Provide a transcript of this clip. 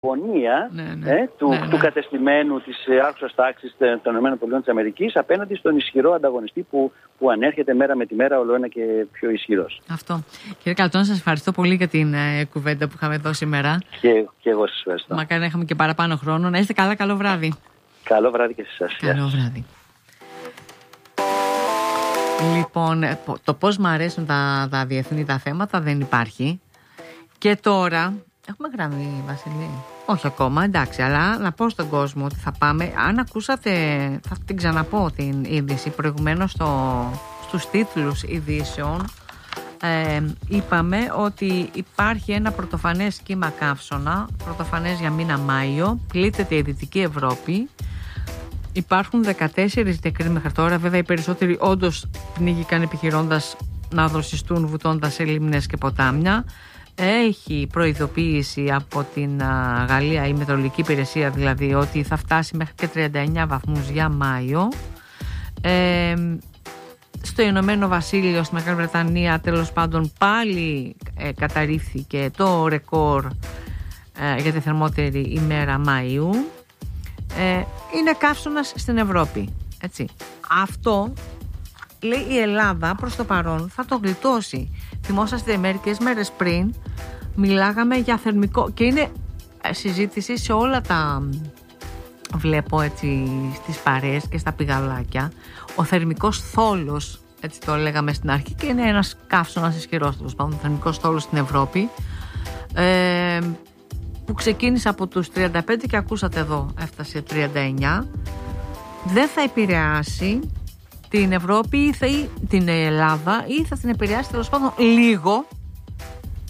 αγωνία του κατεστημένου της άρχουσας τάξης των ΗΠΑ απέναντι στον ισχυρό ανταγωνιστή που ανέρχεται μέρα με τη μέρα όλο ένα και πιο ισχυρός. Αυτό. Κύριε Καλτών, σας ευχαριστώ πολύ για την κουβέντα που είχαμε εδώ σήμερα. Και εγώ σας ευχαριστώ. Μακάρι να είχαμε και παραπάνω χρόνο. Να είστε καλά, καλό βράδυ. Καλό βράδυ και σε εσάς. Καλό βράδυ. Λοιπόν, το πώς μου αρέσουν τα διεθνή τα θέματα δεν υπάρχει. Και τώρα, έχουμε γραμμή, Βασιλή? Όχι ακόμα, εντάξει, αλλά να πω στον κόσμο ότι θα πάμε. Αν ακούσατε, θα την ξαναπώ την είδηση προηγουμένως στους τίτλους ειδήσεων. Είπαμε ότι υπάρχει ένα πρωτοφανές κύμα καύσωνα, πρωτοφανές για μήνα Μάιο, πλήττεται η Δυτική Ευρώπη. Υπάρχουν 14 νεκροί μέχρι τώρα. Βέβαια, οι περισσότεροι όντως πνίγηκαν επιχειρώντας να δροσιστούν βουτώντας σε λίμνες και ποτάμια. Έχει προειδοποίηση από την Γαλλία, η Μετεωρολογική Υπηρεσία δηλαδή, ότι θα φτάσει μέχρι και 39 βαθμούς για Μάιο. Στο Ηνωμένο Βασίλειο, στη Μεγάλη Βρετανία, τέλος πάντων πάλι καταρρίφθηκε το ρεκόρ για τη θερμότερη ημέρα Μαΐου. Είναι καύσωνας στην Ευρώπη, έτσι. Αυτό λέει η Ελλάδα προς το παρόν θα το γλιτώσει. Θυμόσαστε μερικές μέρες πριν μιλάγαμε για θερμικό, και είναι συζήτηση σε όλα τα, βλέπω έτσι στις παρέες και στα πηγαλάκια, ο θερμικός θόλος, έτσι το λέγαμε στην αρχή, και είναι ένας καύσωνας ισχυρός, τέλος πάντων, θερμικός θόλος στην Ευρώπη, που ξεκίνησε από τους 35 και ακούσατε εδώ έφτασε 39. Δεν θα επηρεάσει την Ευρώπη ή την Ελλάδα, ή θα την επηρεάσει τέλος πάντων λίγο,